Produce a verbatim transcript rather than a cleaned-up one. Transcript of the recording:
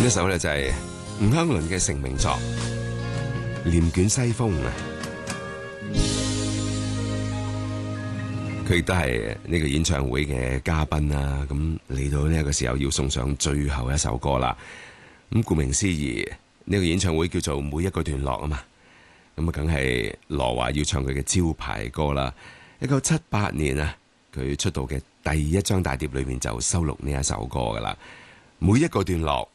呢首咧就係吳香倫嘅成名作《念卷西風》啊，佢亦都係呢個演唱會嘅嘉賓啦。咁嚟到呢一個時候要送上最後一首歌啦。咁顧名思義，呢個演唱會叫做每一個段落啊嘛。咁啊，梗係羅華要唱佢嘅招牌歌啦。一九七八年啊，佢出道嘅第一張大碟裏面就收錄呢一首歌噶啦。每一個段落。